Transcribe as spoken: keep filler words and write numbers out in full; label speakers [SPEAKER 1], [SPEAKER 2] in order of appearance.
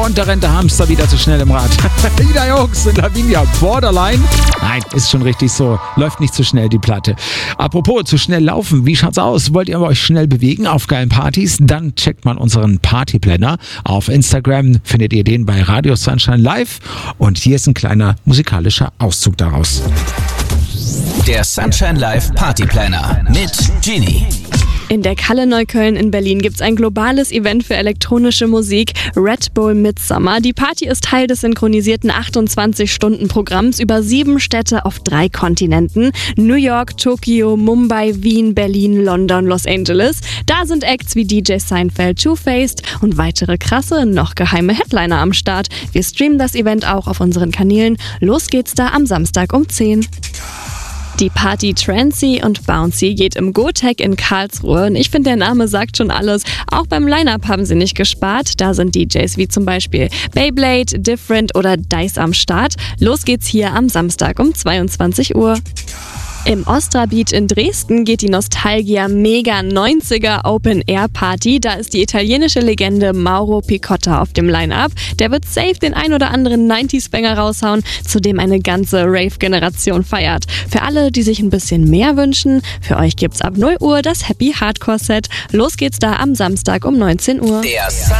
[SPEAKER 1] und da rennt der Hamster wieder zu schnell im Rad. Ida Jux und Lavinia, Borderline. Nein, ist schon richtig so. Läuft nicht zu schnell, die Platte. Apropos, zu schnell laufen. Wie schaut's aus? Wollt ihr euch schnell bewegen auf geilen Partys? Dann checkt mal unseren Partyplanner. Auf Instagram findet ihr den bei Radio Sunshine Live. Und hier ist ein kleiner musikalischer Auszug daraus.
[SPEAKER 2] Der Sunshine Live Partyplanner mit Genie.
[SPEAKER 3] In der Kalle Neukölln in Berlin gibt's ein globales Event für elektronische Musik, Red Bull Midsummer. Die Party ist Teil des synchronisierten achtundzwanzig-Stunden-Programms über sieben Städte auf drei Kontinenten. New York, Tokio, Mumbai, Wien, Berlin, London, Los Angeles. Da sind Acts wie D J Seinfeld, Two-Faced und weitere krasse, noch geheime Headliner am Start. Wir streamen das Event auch auf unseren Kanälen. Los geht's da am Samstag um zehn. Die Party Trancy und Bouncy geht im GoTech in Karlsruhe. Und ich finde, der Name sagt schon alles. Auch beim Line-Up haben sie nicht gespart. Da sind D Js wie zum Beispiel Beyblade, Different oder Dice am Start. Los geht's hier am Samstag um zweiundzwanzig Uhr. Im Ostra Beach in Dresden geht die Nostalgia Mega neunziger Open Air Party. Da ist die italienische Legende Mauro Picotta auf dem Line-Up. Der wird safe den ein oder anderen neunziger-Banger raushauen, zu dem eine ganze Rave-Generation feiert. Für alle, die sich ein bisschen mehr wünschen, für euch gibt's ab null Uhr das Happy Hardcore Set. Los geht's da am Samstag um neunzehn Uhr.
[SPEAKER 2] Der